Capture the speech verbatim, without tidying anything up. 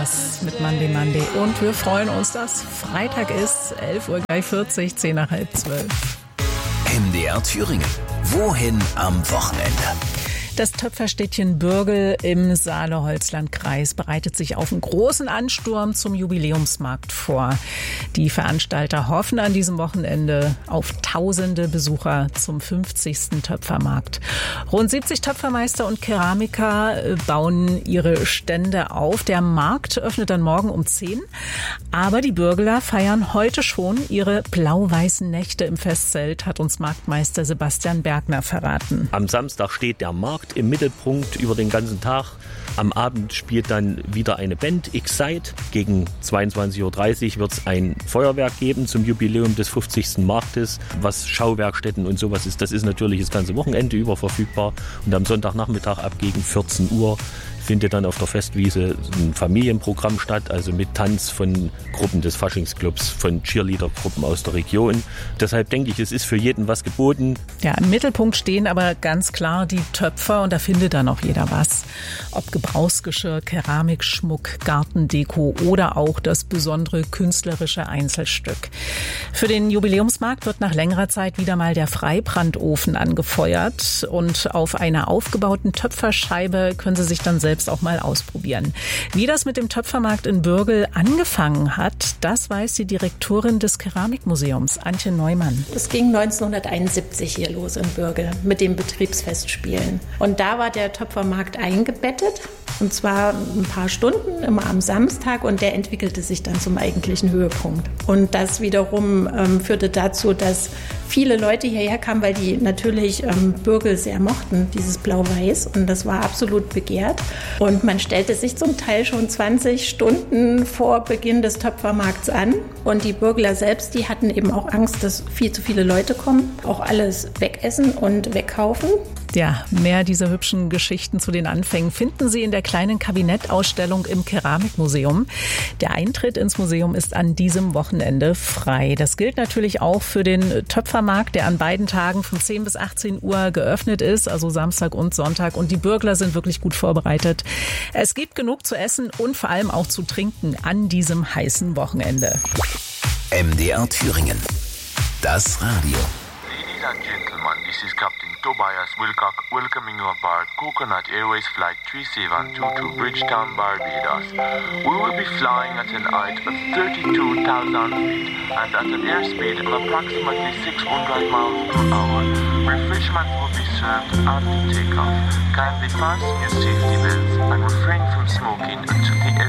Mit Monday Monday. Und wir freuen uns, dass Freitag ist, elf Uhr vierzig, zehn nach halb zwölf. M D R Thüringen. Wohin am Wochenende? Das Töpferstädtchen Bürgel im Saale-Holzland-Kreis bereitet sich auf einen großen Ansturm zum Jubiläumsmarkt vor. Die Veranstalter hoffen an diesem Wochenende auf tausende Besucher zum fünfzigsten Töpfermarkt. Rund siebzig Töpfermeister und Keramiker bauen ihre Stände auf. Der Markt öffnet dann morgen um zehn. Aber die Bürgeler feiern heute schon ihre blau-weißen Nächte im Festzelt, hat uns Marktmeister Sebastian Bergner verraten. Am Samstag steht der Markt im Mittelpunkt über den ganzen Tag. Am Abend spielt dann wieder eine Band, Excite. Gegen zweiundzwanzig Uhr dreißig wird es ein Feuerwerk geben zum Jubiläum des fünfzigsten Marktes. Was Schauwerkstätten und sowas ist, das ist natürlich das ganze Wochenende über verfügbar. Und am Sonntagnachmittag ab gegen vierzehn Uhr findet dann auf der Festwiese ein Familienprogramm statt, also mit Tanz von Gruppen des Faschingsclubs, von Cheerleader-Gruppen aus der Region. Deshalb denke ich, es ist für jeden was geboten. Ja, im Mittelpunkt stehen aber ganz klar die Töpfer und da findet dann auch jeder was. Ob Gebrauchsgeschirr, Keramikschmuck, Gartendeko oder auch das besondere künstlerische Einzelstück. Für den Jubiläumsmarkt wird nach längerer Zeit wieder mal der Freibrandofen angefeuert und auf einer aufgebauten Töpferscheibe können Sie sich dann selbst auch mal ausprobieren. Wie das mit dem Töpfermarkt in Bürgel angefangen hat, das weiß die Direktorin des Keramikmuseums, Antje Neumann. Es ging neunzehnhunderteinundsiebzig hier los in Bürgel mit den Betriebsfestspielen. Und da war der Töpfermarkt eingebettet. Und zwar ein paar Stunden, immer am Samstag. Und der entwickelte sich dann zum eigentlichen Höhepunkt. Und das wiederum ähm, führte dazu, dass viele Leute hierher kamen, weil die natürlich ähm, Bürgel sehr mochten, dieses Blau-Weiß. Und das war absolut begehrt. Und man stellte sich zum Teil schon zwanzig Stunden vor Beginn des Töpfermarkts an. Und die Bürgler selbst, die hatten eben auch Angst, dass viel zu viele Leute kommen, auch alles wegessen und wegkaufen. Ja, mehr dieser hübschen Geschichten zu den Anfängen finden Sie in der kleinen Kabinettausstellung im Keramikmuseum. Der Eintritt ins Museum ist an diesem Wochenende frei. Das gilt natürlich auch für den Töpfermarkt, der an beiden Tagen von zehn bis achtzehn Uhr geöffnet ist, also Samstag und Sonntag. Und die Bürgler sind wirklich gut vorbereitet. Es gibt genug zu essen und vor allem auch zu trinken an diesem heißen Wochenende. M D R Thüringen. Das Radio. Ladies and gentlemen, this is Captain Tobias Wilcock welcoming you aboard Coconut Airways Flight three seven two to Bridgetown, Barbados. We will be flying at an height of thirty-two thousand feet and at an airspeed of approximately six hundred miles per hour. Refreshment will be served after takeoff. Kindly fasten your safety belts and refrain from smoking until the